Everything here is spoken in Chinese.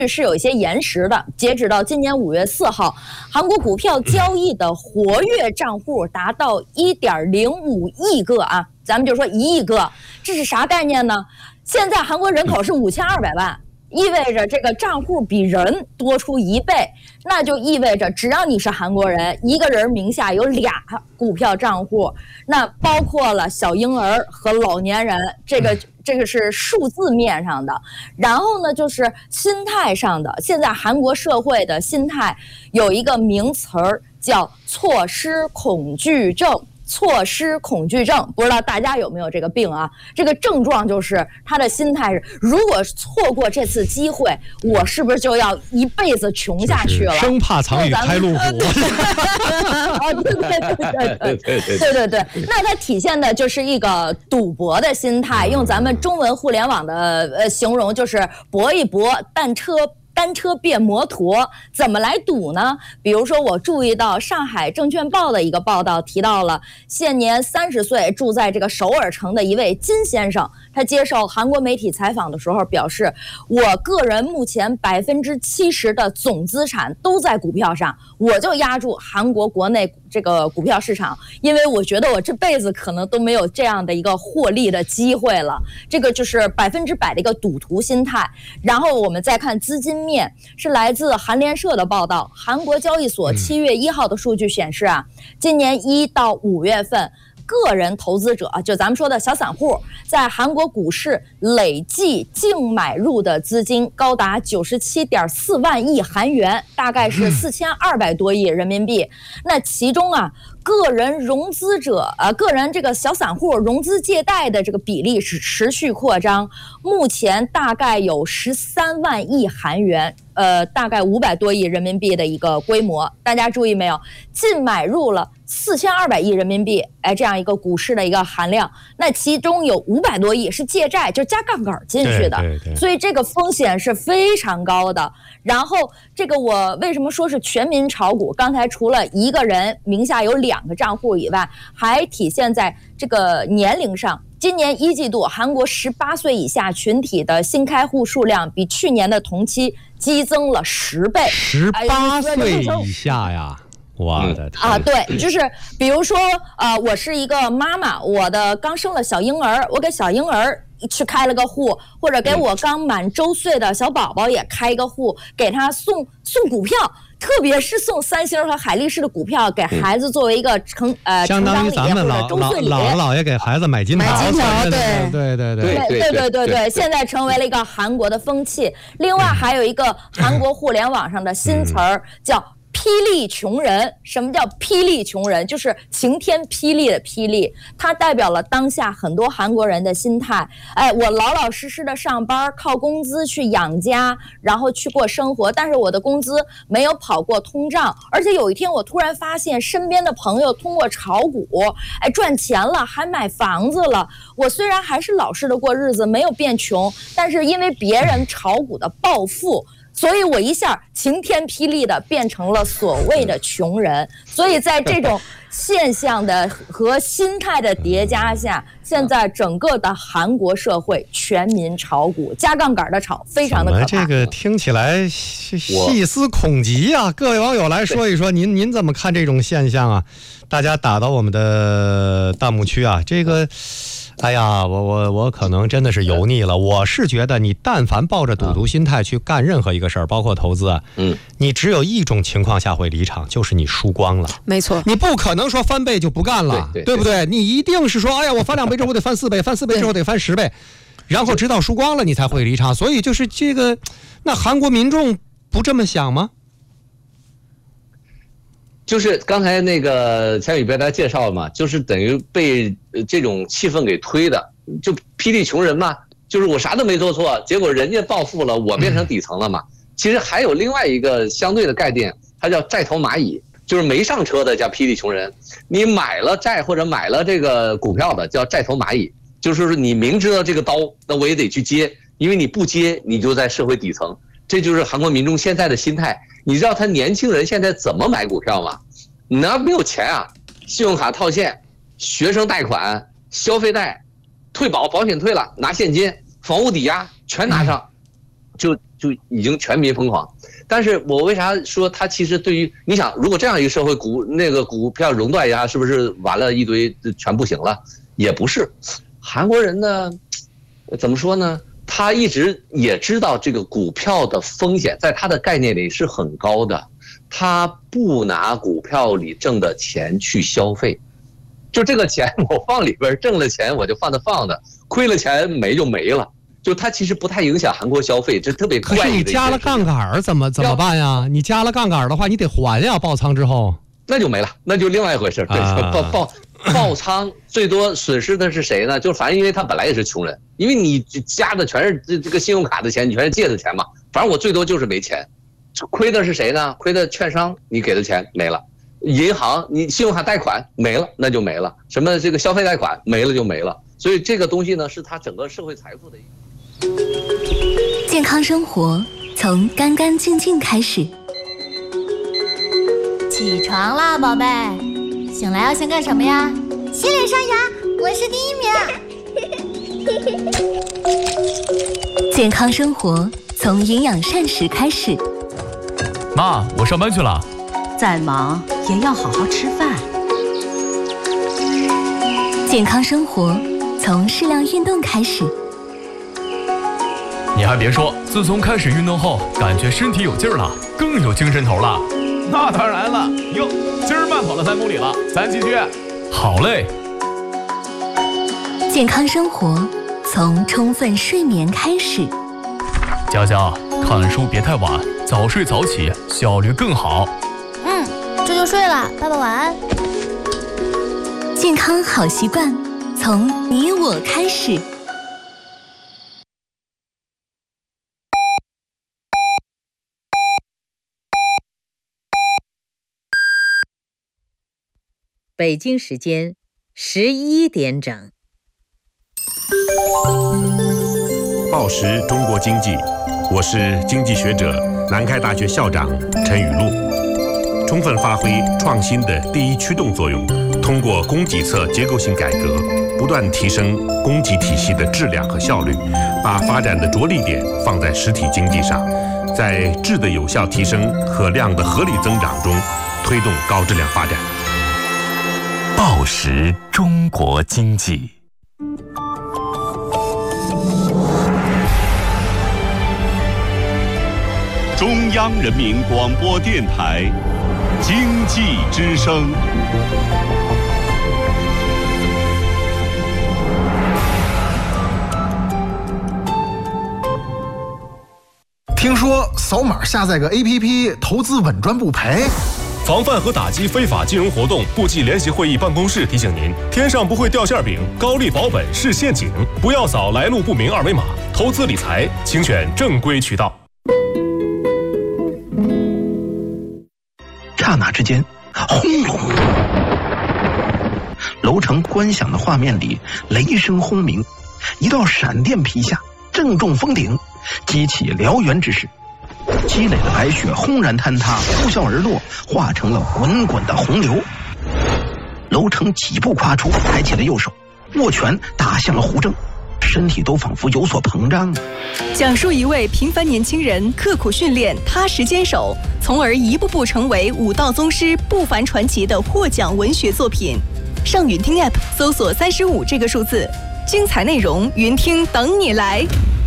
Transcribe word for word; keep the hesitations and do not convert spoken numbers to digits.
是有一些延时的。截止到今年五月四号，韩国股票交易的活跃账户达到一点零五亿个啊，咱们就说一亿个，这是啥概念呢？现在韩国人口是五千二百万。意味着这个账户比人多出一倍，那就意味着只要你是韩国人，一个人名下有俩股票账户，那包括了小婴儿和老年人，这个这个是数字面上的。然后呢，就是心态上的。现在韩国社会的心态有一个名词儿叫错失恐惧症。错失恐惧症，不知道大家有没有这个病啊？这个症状就是他的心态是，如果错过这次机会，我是不是就要一辈子穷下去了？ 生怕藏于开路虎。 哦，对对对对对对对对，那它体现的就是一个赌博的心态，用咱们中文互联网的呃形容，就是搏一搏，单车。单车变摩托，怎么来赌呢？比如说，我注意到上海证券报的一个报道提到了现年三十岁住在这个首尔城的一位金先生，他接受韩国媒体采访的时候表示，我个人目前百分之七十的总资产都在股票上，我就压住韩国国内这个股票市场，因为我觉得我这辈子可能都没有这样的一个获利的机会了。这个就是百分之百的一个赌徒心态。然后我们再看资金面，是来自韩联社的报道，韩国交易所七月一号的数据显示啊，今年一到五月份。个人投资者，就咱们说的小散户，在韩国股市累计净买入的资金高达九十七点四万亿韩元，大概是四千二百多亿人民币。那其中啊，个人融资者呃，个人这个小散户融资借贷的这个比例是持续扩张，目前大概有十三万亿韩元。呃，大概五百多亿人民币的一个规模，大家注意没有？净买入了四千二百亿人民币，哎，这样一个股市的一个含量，那其中有五百多亿是借债，就加杠杆进去的， 对对对， 所以这个风险是非常高的。然后这个我为什么说是全民炒股？刚才除了一个人名下有两个账户以外，还体现在这个年龄上。今年一季度，韩国十八岁以下群体的新开户数量比去年的同期激增了十倍。 十八岁以下呀，我的天啊！对，就是比如说，呃，我是一个妈妈，我的刚生了小婴儿，我给小婴儿去开了个户，或者给我刚满周岁的小宝宝也开一个户，给他送送股票。特别是送三星和海力士的股票给孩子作为一个成呃相当于咱们老老姥姥爷给孩子买金条， 买金条，对对对对对对对对对，现在成为了一个韩国的风气。另外还有一个韩国互联网上的新词儿叫霹雳穷人。什么叫霹雳穷人？就是晴天霹雳的霹雳，它代表了当下很多韩国人的心态。哎，我老老实实的上班，靠工资去养家，然后去过生活，但是我的工资没有跑过通胀，而且有一天我突然发现身边的朋友通过炒股，哎，赚钱了，还买房子了。我虽然还是老实的过日子，没有变穷，但是因为别人炒股的暴富，所以我一下晴天霹雳的变成了所谓的穷人。所以在这种现象的和心态的叠加下，现在整个的韩国社会全民炒股，加杠杆的炒，非常的可怕。 这个听起来细思恐极啊！各位网友来说一说，您您怎么看这种现象啊？大家打到我们的弹幕区啊，这个。哎呀，我我我可能真的是油腻了。我是觉得，你但凡抱着赌徒心态去干任何一个事儿，包括投资啊，嗯，你只有一种情况下会离场，就是你输光了。 没错， 你不可能说翻倍就不干了，对, 对, 对不对？你一定是说，哎呀，我翻两倍之后我得翻四倍，翻四倍之后得翻十倍，然后直到输光了你才会离场。所以就是这个，那韩国民众不这么想吗？ 就是刚才那个参与被大家介绍了嘛，就是等于被这种气氛给推的，就霹雳穷人嘛，就是我啥都没做错，结果人家暴富了，我变成底层了嘛。其实还有另外一个相对的概念，它叫债头蚂蚁，就是没上车的叫霹雳穷人，你买了债或者买了这个股票的叫债头蚂蚁，就是说你明知道这个刀，那我也得去接，因为你不接你就在社会底层。这就是韩国民众现在的心态。你知道他年轻人现在怎么买股票吗？你那没有钱啊，信用卡套现、学生贷款、消费贷、退保保险退了，拿现金、房屋抵押全拿上， 就就已经全民疯狂。但是我为啥说它其实对于你想，如果这样一个社会股那个股票熔断一下，是不是完了一堆全不行了？也不是，韩国人呢，怎么说呢？他一直也知道这个股票的风险，在他的概念里是很高的，他不拿股票里挣的钱去消费。就这个钱我放里边，挣了钱我就放它放的，亏了钱没就没了。就它其实不太影响韩国消费，这特别怪异的。 可是你加了杠杆怎么怎么办呀？你加了杠杆的话，你得还呀，爆仓之后。 那就没了，那就另外一回事。对，爆爆爆仓最多损失的是谁呢？就反正因为他本来也是穷人，因为你加的全是这这个信用卡的钱，你全是借的钱嘛。反正我最多就是没钱，亏的是谁呢？亏的券商，你给的钱没了。银行你信用卡贷款没了，那就没了。什么这个消费贷款没了就没了。所以这个东西呢，是他整个社会财富的一个。 健康生活从干干净净开始。 起床啦，宝贝！醒来要先干什么呀？ 洗脸刷牙，我是第一名。 健康生活从营养膳食开始。 妈，我上班去了。 再忙也要好好吃饭。 健康生活从适量运动开始。 你还别说，自从开始运动后，感觉身体有劲儿了，更有精神头了。 那当然了，哟，今儿慢跑了三公里了，咱继续。 好嘞。 健康生活从充分睡眠开始。 佳佳，看书别太晚，早睡早起，效率更好。 嗯，这就睡了，爸爸晚安。 健康好习惯从你我开始。 北京时间十一点整。 报时中国经济，我是经济学者、南开大学校长陈雨露。充分发挥创新的第一驱动作用，通过供给侧结构性改革，不断提升供给体系的质量和效率，把发展的着力点放在实体经济上，在质的有效提升和量的合理增长中，推动高质量发展。 报时中国经济。 中央人民广播电台经济之声。 听说扫码下载个 A P P， 投资稳赚不赔。 防范和打击非法金融活动部际联席会议办公室提醒您：天上不会掉馅饼，高利保本是陷阱，不要扫来路不明二维码。投资理财，请选正规渠道。 刹那之间，轰隆！楼层观想的画面里，雷声轰鸣，一道闪电劈下，正中峰顶，激起燎原之势。积累的白雪轰然坍塌，呼啸而落，化成了滚滚的洪流。楼层几步跨出，抬起了右手，握拳打向了胡征，身体都仿佛有所膨胀。 讲述一位平凡年轻人刻苦训练、踏实坚守，从而一步步成为武道宗师不凡传奇的获奖文学作品。上云听 App 搜索三十五这个数字，精彩内容云听等你来。